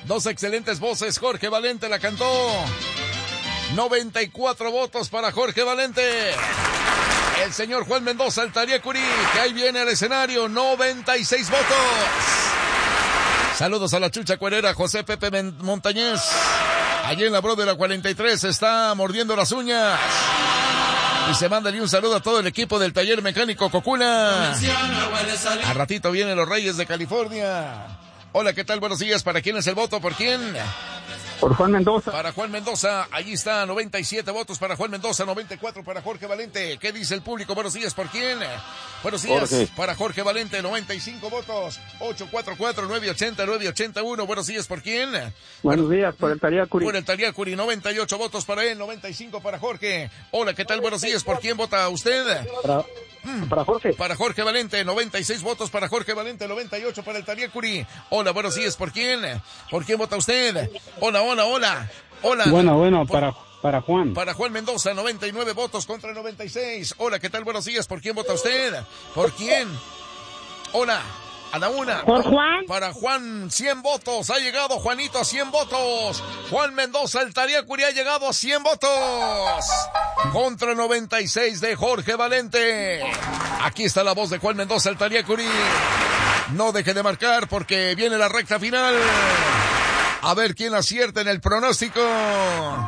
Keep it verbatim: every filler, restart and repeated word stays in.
Dos excelentes voces, Jorge Valente la cantó. noventa y cuatro votos para Jorge Valente. El señor Juan Mendoza, el Tariacuri, que ahí viene al escenario, noventa y seis votos. Saludos a la chucha cuerera, José Pepe Montañez. Allí en la Brodera cuarenta y tres está mordiendo las uñas. Y se mándale un saludo a todo el equipo del taller mecánico Cocula. A ratito vienen los Reyes de California. Hola, ¿qué tal? Buenos días. ¿Para quién es el voto? ¿Por quién? Por Juan Mendoza. Para Juan Mendoza, allí está, noventa y siete votos para Juan Mendoza, noventa y cuatro para Jorge Valente. ¿Qué dice el público? Buenos días, ¿por quién? Buenos días, Jorge. Para Jorge Valente, noventa y cinco votos, ocho cuatro cuatro, nueve ocho cero, nueve ocho uno. Buenos días, ¿por quién? Buenos días, por el Tariacuri. Por el Tariacuri, noventa y ocho votos para él, noventa y cinco para Jorge. Hola, ¿qué tal? Buenos días, ¿por quién vota usted? Para, para Jorge. Para Jorge Valente, noventa y seis votos para Jorge Valente, noventa y ocho para el Tariacuri. Hola, buenos días, ¿por quién? ¿Por quién vota usted? Hola, hola, hola. Hola. Bueno, bueno, por, para, para Juan. Para Juan Mendoza, noventa y nueve votos contra noventa y seis. Hola, ¿qué tal? Buenos días. ¿Por quién vota usted? ¿Por quién? Hola, a la una. ¿Por Juan? Para Juan, cien votos. Ha llegado Juanito a cien votos. Juan Mendoza, el Tariacuri, ha llegado a cien votos. Contra noventa y seis de Jorge Valente. Aquí está la voz de Juan Mendoza, el Tariacuri. No deje de marcar porque viene la recta final. A ver quién acierta en el pronóstico.